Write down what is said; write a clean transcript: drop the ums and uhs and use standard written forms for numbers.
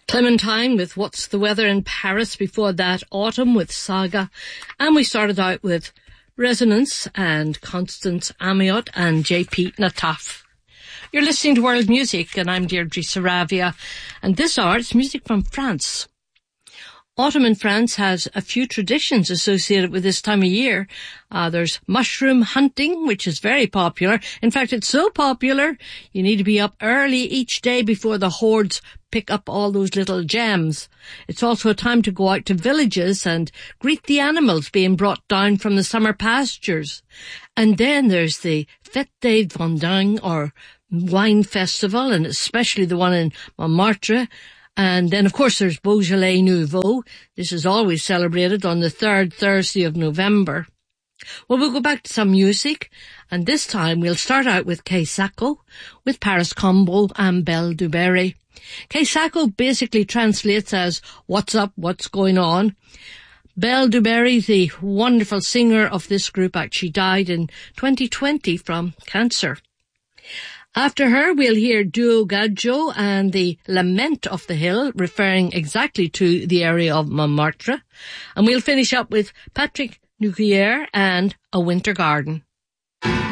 Clementine with What's the Weather in Paris. Before that, Autumn with Saga. And we started out with Resonance and Constance Amiot and J.P. Nataf. You're listening to World Music, and I'm Deirdre Saravia. And this hour, it's music from France. Autumn in France has a few traditions associated with this time of year. There's mushroom hunting, which is very popular. In fact, it's so popular, you need to be up early each day before the hordes pick up all those little gems. It's also a time to go out to villages and greet the animals being brought down from the summer pastures. And then there's the Fête des Vendanges, or wine festival, and especially the one in Montmartre. And then, of course, there's Beaujolais Nouveau. This is always celebrated on the third Thursday of November. Well, we'll go back to some music, and this time we'll start out with Kay Sacco, with Paris Combo and Belle du Berry. Kay Sacco basically translates as, what's up, what's going on. Belle du Berry, the wonderful singer of this group, actually died in 2020 from cancer. After her, we'll hear Duo Gaggio and the Lament of the Hill, referring exactly to the area of Montmartre. And we'll finish up with Patrick Nuclier and A Winter Garden.